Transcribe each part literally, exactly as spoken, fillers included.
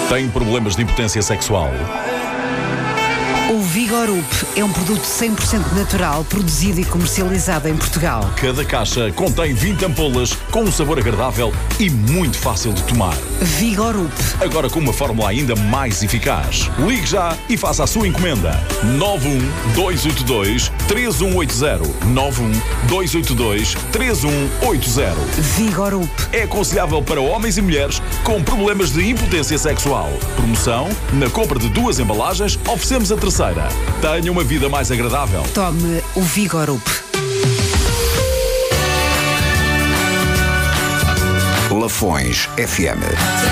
Tem problemas de impotência sexual? O Vigorup é um produto cem por cento natural, produzido e comercializado em Portugal. Cada caixa contém vinte ampolas com um sabor agradável e muito fácil de tomar. Vigorup. Agora com uma fórmula ainda mais eficaz. Ligue já e faça a sua encomenda. nove um dois oito dois três um oito zero. nove um dois oito dois três um oito zero. Vigorup. É aconselhável para homens e mulheres com problemas de impotência sexual. Promoção: na compra de duas embalagens, oferecemos a terceira. Tenha uma vida mais agradável. Tome o Vigorup. Lafões F M.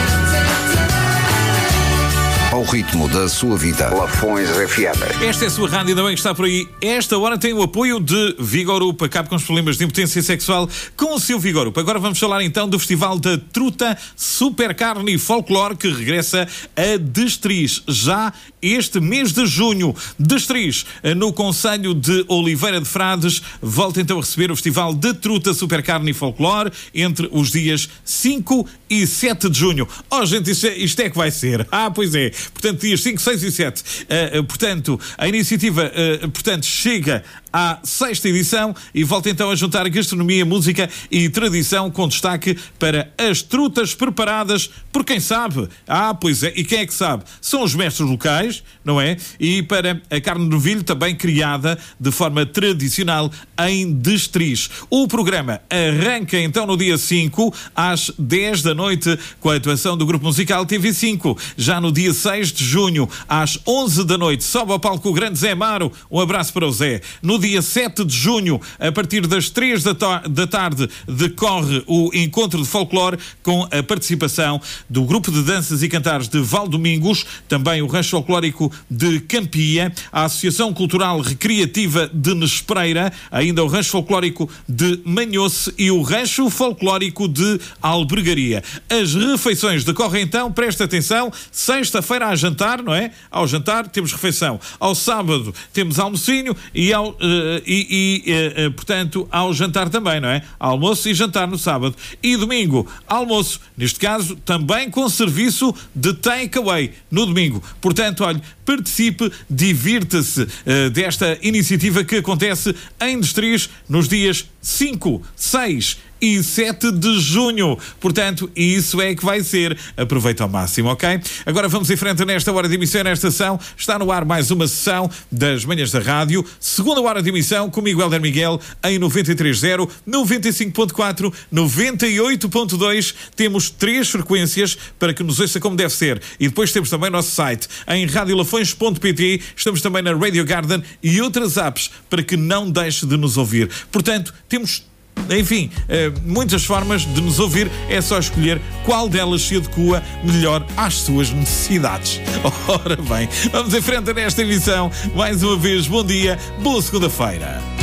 Ao ritmo da sua vida. Lafões F M. Esta é a sua rádio, ainda bem que está por aí. Esta hora tem o apoio de Vigorup. Acabe com os problemas de impotência sexual com o seu Vigorup. Agora vamos falar então do Festival da Truta Super Carne e Folclore, que regressa a Destriz já este mês de junho. Destriz, no concelho de Oliveira de Frades, volta então a receber o Festival da Truta Super Carne e Folclore entre os dias cinco e sete de junho. Oh, gente, isto é, isto é que vai ser. Ah, pois é. Portanto, dias cinco, seis e sete. Uh, uh, portanto, a iniciativa uh, portanto, chega à sexta edição e volta então a juntar gastronomia, música e tradição, com destaque para as trutas preparadas por quem sabe. Ah, pois é. E quem é que sabe? São os mestres locais, não é? E para a carne de novilho, também criada de forma tradicional em Destriz. O programa arranca então no dia cinco, às dez da noite, com a atuação do grupo musical T V cinco. Já no dia seis de junho, às onze da noite, sobe ao palco o grande Zé Amaro. Um abraço para o Zé. No dia sete de junho, a partir das três da, da tarde, decorre o encontro de folclore com a participação do grupo de danças e cantares de Valdomingos, também o rancho folclórico de Campia, a Associação Cultural Recreativa de Nespreira, ainda o rancho folclórico de Manhoce e o rancho folclórico de Albergaria. As refeições decorrem então, presta atenção, sexta-feira a jantar, não é? Ao jantar temos refeição. Ao sábado temos almocinho e ao Uh, e, e uh, uh, portanto, ao jantar também, não é? Almoço e jantar no sábado. E domingo, almoço. Neste caso, também com serviço de takeaway no domingo. Portanto, olha, participe, divirta-se uh, desta iniciativa que acontece em Destriz nos dias cinco, seis e sete de junho. Portanto, isso é que vai ser. Aproveita ao máximo, ok? Agora vamos em frente nesta hora de emissão, nesta sessão. Está no ar mais uma sessão das Manhãs da Rádio. Segunda hora de emissão, comigo, Helder Miguel, em noventa e três ponto zero, noventa e cinco ponto quatro, noventa e oito ponto dois. Temos três frequências para que nos ouça como deve ser. E depois temos também o nosso site em radio lafões ponto pt. Estamos também na Radio Garden e outras apps para que não deixe de nos ouvir. Portanto, temos enfim, muitas formas de nos ouvir, é só escolher qual delas se adequa melhor às suas necessidades. Ora bem, vamos em frente nesta emissão. Mais uma vez, bom dia, boa segunda-feira.